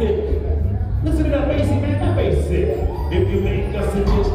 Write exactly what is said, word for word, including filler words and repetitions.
thick. Listen to that bassy man, that bass sick. If you make us a dish